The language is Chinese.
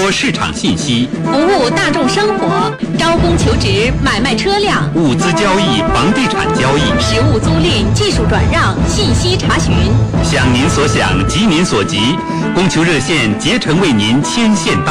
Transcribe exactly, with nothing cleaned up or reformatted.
播市场信息， 服务大众生活，招工求职，买卖车辆， 物资交易、房地产交易， 实物租赁、技术转让、信息查询。 想您所想，急您所急，供求热线竭诚为您牵线。